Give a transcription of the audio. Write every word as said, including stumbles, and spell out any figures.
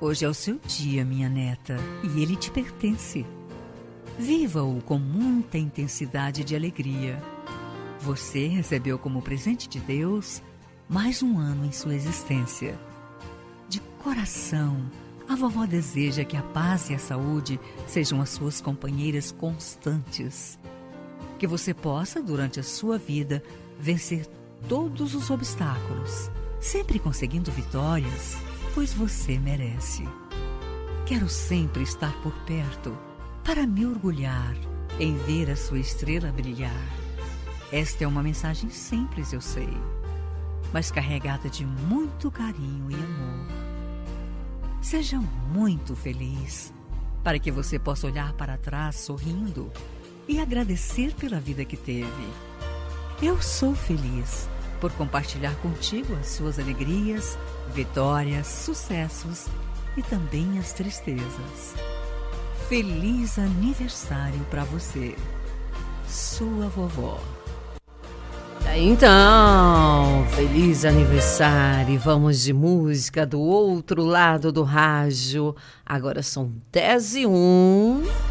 Hoje é o seu dia, minha neta, e ele te pertence. Viva-o com muita intensidade de alegria. Você recebeu como presente de Deus mais um ano em sua existência. De coração, a vovó deseja que a paz e a saúde sejam as suas companheiras constantes. Que você possa, durante a sua vida, vencer todos os obstáculos, sempre conseguindo vitórias, pois você merece. Quero sempre estar por perto para me orgulhar em ver a sua estrela brilhar. Esta é uma mensagem simples, eu sei, mas carregada de muito carinho e amor. Seja muito feliz, para que você possa olhar para trás sorrindo e agradecer pela vida que teve. Eu sou feliz por compartilhar contigo as suas alegrias, vitórias, sucessos e também as tristezas. Feliz aniversário para você, sua vovó. Então, feliz aniversário. Vamos de música do outro lado do rádio. Agora são dez e um.